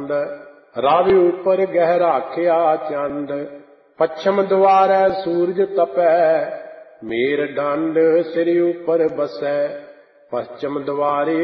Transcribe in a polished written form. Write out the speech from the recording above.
ਕੰਦ। ਰਵਿ ਉਪਰ ਗਹਿ ਰਾਖਿਆ ਚੰਦ। ਪੱਛਮ ਦੁਆਰੈ ਸੂਰਜ ਤਪੈ। ਮੇਰ ਡੰਡ ਸਿਰ ਉਪਰ ਬਸੈ। ਪश्चिम द्वारे